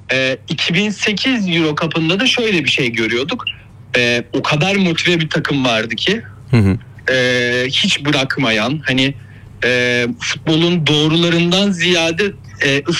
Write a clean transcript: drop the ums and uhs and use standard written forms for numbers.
2008 Euro Cup'ında da şöyle bir şey görüyorduk. O kadar motive bir takım vardı ki hiç bırakmayan, hani futbolun doğrularından ziyade